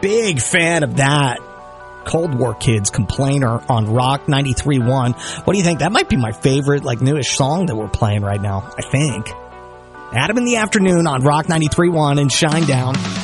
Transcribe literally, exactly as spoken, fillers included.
Big fan of that. Cold War Kids, Complainer on Rock ninety-three point one. What do you think? That might be my favorite, like, newest song that we're playing right now, I think. Adam in the Afternoon on Rock ninety-three point one and Shinedown.